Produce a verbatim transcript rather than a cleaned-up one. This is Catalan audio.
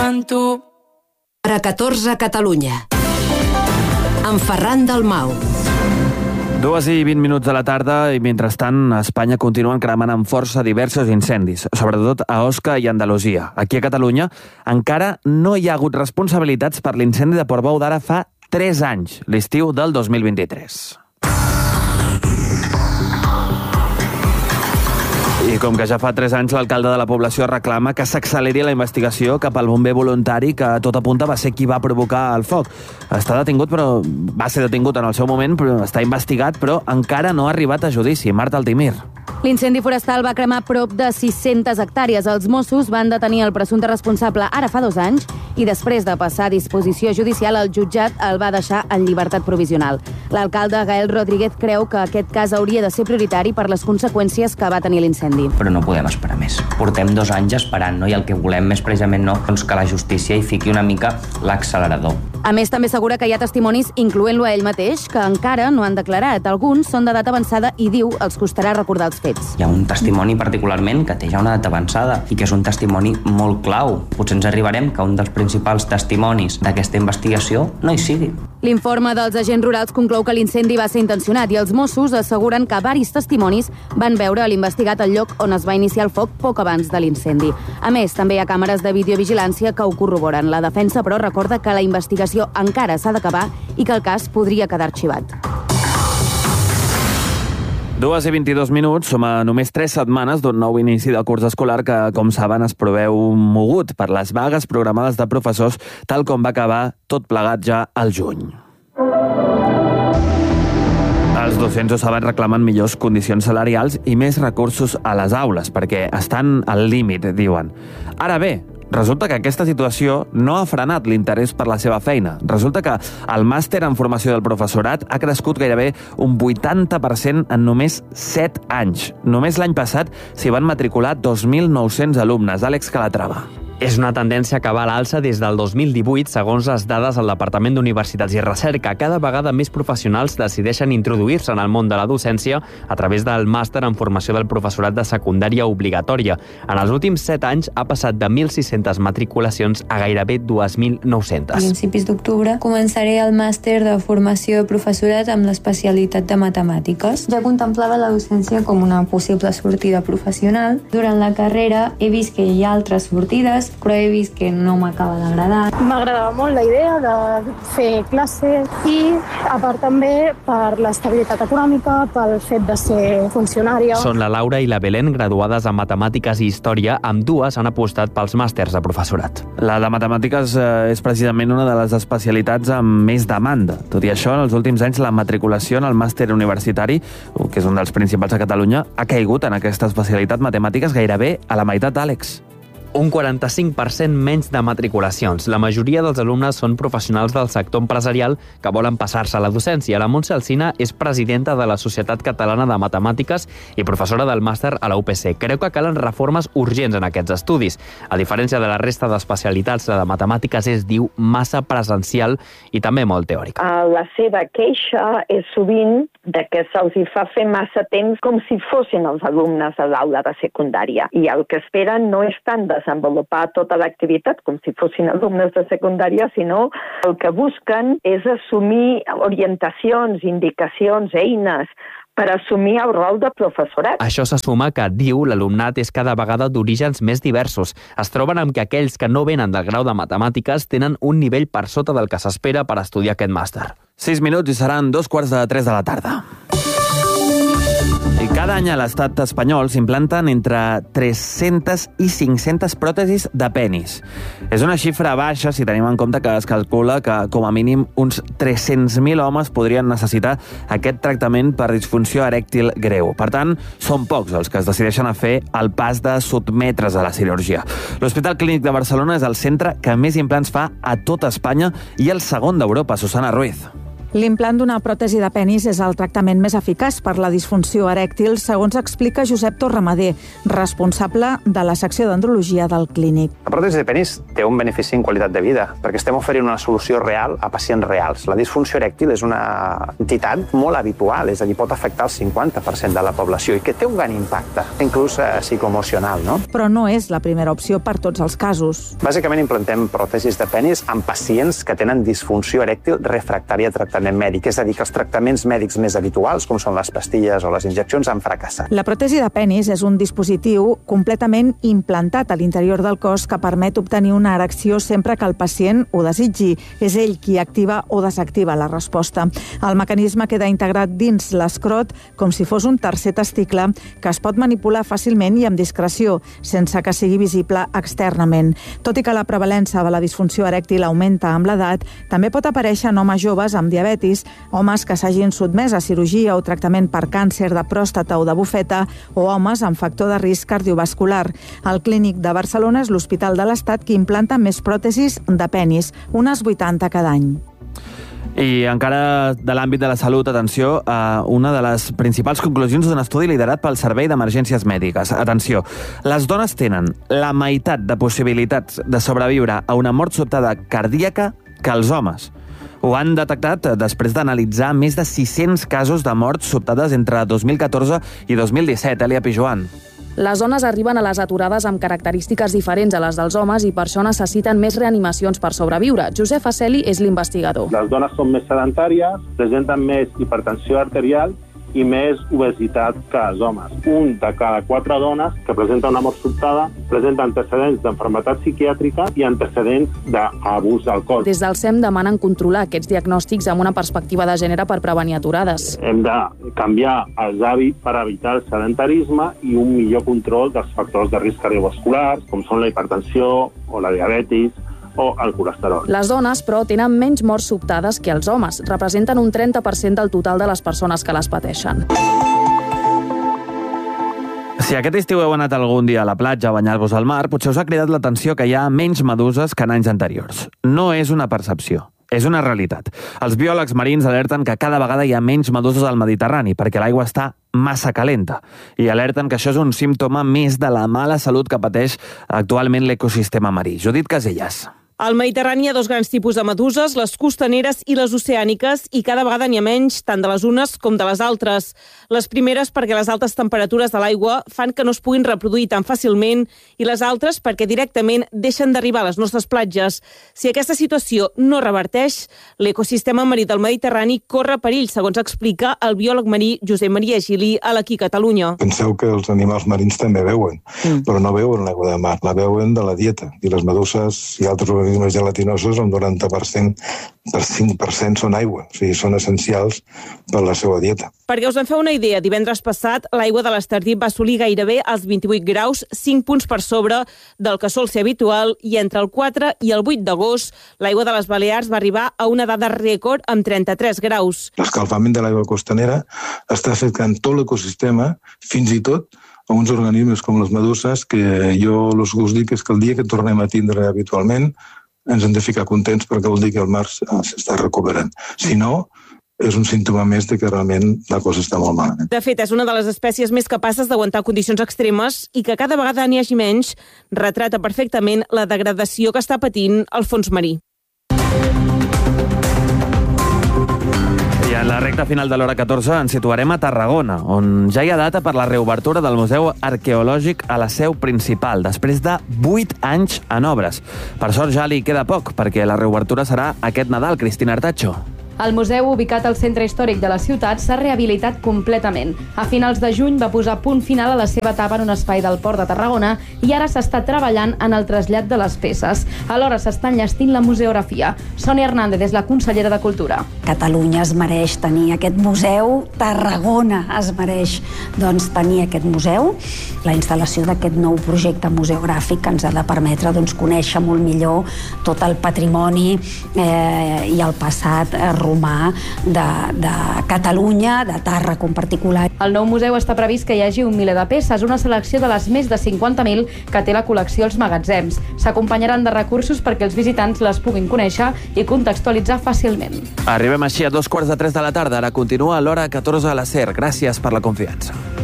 en tu. Per a catorze Catalunya. Amb Ferran Dalmau. Dues i vint minuts de la tarda i, mentrestant, a Espanya continuen cremant amb força diversos incendis, sobretot a Osca i Andalusia. Aquí a Catalunya encara no hi ha hagut responsabilitats per l'incendi de Portbou d'ara fa tres anys, l'estiu del dos mil vint-i-tres. I com que ja fa tres anys l'alcalde de la població reclama que s'acceleri la investigació cap al bomber voluntari que tot apunta va ser qui va provocar el foc. Està detingut, però va ser detingut en el seu moment, però està investigat, però encara no ha arribat a judici. Marta Altimir. L'incendi forestal va cremar prop de sis-centes hectàrees. Els Mossos van detenir el presumpte responsable ara fa dos anys i després de passar a disposició judicial, el jutjat el va deixar en llibertat provisional. L'alcalde Gael Rodríguez creu que aquest cas hauria de ser prioritari per les conseqüències que va tenir l'incendi. Però no podem esperar més. Portem dos anys esperant, no? I el que volem és precisament no, doncs que la justícia hi fiqui una mica l'accelerador. A més, també assegura que hi ha testimonis, incloent-lo a ell mateix, que encara no han declarat. Alguns són de data avançada i diu els costarà recordar els fets. Hi ha un testimoni particularment que té ja una data avançada i que és un testimoni molt clau. Potser ens arribarem que un dels principals testimonis d'aquesta investigació no hi sigui. L'informe dels agents rurals conclou que l'incendi va ser intencionat i els Mossos asseguren que varis testimonis van veure l'investigat al lloc on es va iniciar el foc poc abans de l'incendi. A més, també hi ha càmeres de videovigilància que ho corroboren. La defensa, però, recorda que la investigació encara s'ha d'acabar i que el cas podria quedar arxivat. Dues i vint-i-dos minuts, som a només tres setmanes d'un nou inici de curs escolar que, com saben, es preveu mogut per les vagues programades de professors, tal com va acabar tot plegat ja al juny. Els docents ho saben, reclamen millors condicions salarials i més recursos a les aules, perquè estan al límit, diuen. Ara bé, resulta que aquesta situació no ha frenat l'interès per la seva feina. Resulta que el màster en formació del professorat ha crescut gairebé un vuitanta per cent en només set anys. Només l'any passat s'hi van matricular dos mil nou-cents alumnes. Àlex Calatrava. És una tendència que va a l'alça des del dos mil divuit, segons les dades del Departament d'Universitats i Recerca. Cada vegada més professionals decideixen introduir-se en el món de la docència a través del màster en formació del professorat de secundària obligatòria. En els últims set anys ha passat de mil sis-centes matriculacions a gairebé dos mil nou-centes. A principis d'octubre començaré el màster de formació de professorat amb l'especialitat de matemàtiques. Ja contemplava la docència com una possible sortida professional. Durant la carrera he vist que hi ha altres sortides, però he vist que no m'acaba d'agradar. M'agradava molt la idea de fer classes i, a part també, per l'estabilitat econòmica, pel fet de ser funcionària. Són la Laura i la Belén, graduades en Matemàtiques i Història. Amb dues han apostat pels màsters de professorat. La de Matemàtiques eh, és precisament una de les especialitats amb més demanda. Tot i això, en els últims anys, la matriculació en el màster universitari, que és un dels principals a Catalunya, ha caigut en aquesta especialitat Matemàtiques gairebé a la meitat, Àlex. Un quaranta-cinc per cent menys de matriculacions. La majoria dels alumnes són professionals del sector empresarial que volen passar-se a la docència. La Montse Alsina és presidenta de la Societat Catalana de Matemàtiques i professora del màster a la U P C. Creu que calen reformes urgents en aquests estudis. A diferència de la resta d'especialitats, la de matemàtiques és, diu, massa presencial i també molt teòrica. La seva queixa és sovint de que se'ls hi fa fer massa temps com si fossin els alumnes de l'aula de secundària. I el que esperen no és tant desenvolupar tota l'activitat com si fossin alumnes de secundària, sinó el que busquen és assumir orientacions, indicacions, eines per assumir el rol de professorat. Això se suma que, diu, l'alumnat és cada vegada d'orígens més diversos. Es troben amb que aquells que no venen del grau de matemàtiques tenen un nivell per sota del que s'espera per estudiar aquest màster. Sis minuts i seran dos quarts de tres de la tarda. I cada any a l'estat espanyol s'implanten entre tres-centes i cinc-centes pròtesis de penis. És una xifra baixa si tenim en compte que es calcula que com a mínim uns tres-cents mil homes podrien necessitar aquest tractament per disfunció erèctil greu. Per tant, són pocs els que es decideixen a fer el pas de sotmetre's a la cirurgia. L'Hospital Clínic de Barcelona és el centre que més implants fa a tota Espanya i el segon d'Europa. Susana Ruiz. L'implant d'una pròtesi de penis és el tractament més eficaç per la disfunció erèctil, segons explica Josep Torramader, responsable de la secció d'andrologia del Clínic. La pròtesi de penis té un benefici en qualitat de vida, perquè estem oferint una solució real a pacients reals. La disfunció erèctil és una entitat molt habitual, és a dir, pot afectar el cinquanta per cent de la població i que té un gran impacte, inclús eh, psicoemocional, no? Però no és la primera opció per tots els casos. Bàsicament implantem pròtesis de penis en pacients que tenen disfunció erèctil refractària a tractament mèdic, és a dir, que els tractaments mèdics més habituals, com són les pastilles o les injeccions, han fracassat. La pròtesi de penis és un dispositiu completament implantat a l'interior del cos que permet obtenir una erecció sempre que el pacient ho desitgi. És ell qui activa o desactiva la resposta. El mecanisme queda integrat dins l'escrot com si fos un tercer testicle que es pot manipular fàcilment i amb discreció, sense que sigui visible externament. Tot i que la prevalença de la disfunció erèctil augmenta amb l'edat, també pot aparèixer en homes joves amb diabetis, homes que s'hagin sotmès a cirurgia o tractament per càncer de pròstata o de bufeta o homes amb factor de risc cardiovascular. El Clínic de Barcelona és l'hospital de l'Estat que implanta més pròtesis de penis, unes vuitanta cada any. I encara de l'àmbit de la salut, atenció, a una de les principals conclusions d'un estudi liderat pel Servei d'Emergències Mèdiques. Atenció, les dones tenen la meitat de possibilitats de sobreviure a una mort sobtada cardíaca que els homes. Ho han detectat després d'analitzar més de sis-cents casos de morts sobtades entre dos mil catorze i dos mil disset. Elia Pijuan. Les dones arriben a les aturades amb característiques diferents a les dels homes i per això necessiten més reanimacions per sobreviure. Josep Aceli és l'investigador. Les dones són més sedentàries, presenten més hipertensió arterial i més obesitat que els homes. Un de cada quatre dones que presenta una mort sobtada presenta antecedents d'enfermetat psiquiàtrica i antecedents d'abús d'alcohol. Des del S E M demanen controlar aquests diagnòstics amb una perspectiva de gènere per prevenir aturades. Hem de canviar els hàbits per evitar el sedentarisme i un millor control dels factors de risc cardiovasculars, com són la hipertensió o la diabetis, o el colesterol. Les dones, però, tenen menys morts sobtades que els homes. Representen un trenta per cent del total de les persones que les pateixen. Si aquest estiu heu anat algun dia a la platja a banyar-vos al mar, potser us ha cridat l'atenció que hi ha menys meduses que en anys anteriors. No és una percepció, és una realitat. Els biòlegs marins alerten que cada vegada hi ha menys meduses al Mediterrani perquè l'aigua està massa calenta i alerten que això és un símptoma més de la mala salut que pateix actualment l'ecosistema marí. Judit Casellas. Al Mediterrani hi ha dos grans tipus de meduses, les costaneres i les oceàniques, i cada vegada n'hi ha menys, tant de les unes com de les altres. Les primeres perquè les altes temperatures de l'aigua fan que no es puguin reproduir tan fàcilment, i les altres perquè directament deixen d'arribar a les nostres platges. Si aquesta situació no reverteix, l'ecosistema marí del Mediterrani corre perill, segons explica el biòleg marí Josep Maria Gili a l'Aquí Catalunya. Penseu que els animals marins també beuen, mm. però no beuen l'aigua de mar, la beuen de la dieta, i les meduses i altres organismes gelatinosos, un noranta per cent, per cinc per cent són aigua, o sigui, són essencials per la seva dieta. Perquè us en feu una idea, divendres passat l'aigua de l'Estardip va assolir gairebé els vint-i-vuit graus, cinc punts per sobre del que sol ser habitual, i entre el quatre i el vuit d'agost l'aigua de les Balears va arribar a una dada rècord amb trenta-tres graus. L'escalfament de l'aigua costanera està afectant tot l'ecosistema, fins i tot a uns organismes com les meduses, que jo els us dic és que el dia que tornem a tindre habitualment ens hem de ficar contents perquè vol dir que el mar s'està recuperant. Si no, és un símptoma més de que realment la cosa està molt malament. De fet, és una de les espècies més capaces d'aguantar condicions extremes i que cada vegada n'hi hagi menys retrata perfectament la degradació que està patint el fons marí. I en la recta final de l'hora catorze ens situarem a Tarragona, on ja hi ha data per la reobertura del Museu Arqueològic a la seu principal, després de vuit anys en obres. Per sort ja li queda poc, perquè la reobertura serà aquest Nadal. Cristina Artacho. El museu, ubicat al centre històric de la ciutat, s'ha rehabilitat completament. A finals de juny va posar punt final a la seva etapa en un espai del Port de Tarragona i ara s'està treballant en el trasllat de les peces. Alhora s'està enllestint la museografia. Sònia Hernández és la consellera de Cultura. Catalunya es mereix tenir aquest museu, Tarragona es mereix doncs, tenir aquest museu. La instal·lació d'aquest nou projecte museogràfic ens ha de permetre doncs, conèixer molt millor tot el patrimoni eh, i el passat eh, rural humà de, de Catalunya, de Tàrraco en particular. Al nou museu està previst que hi hagi un miler de peces, una selecció de les més de cinquanta mil que té la col·lecció als magatzems. S'acompanyaran de recursos perquè els visitants les puguin conèixer i contextualitzar fàcilment. Arribem així a dos quarts de tres de la tarda. Ara continua l'hora catorze a la SER. Gràcies per la confiança.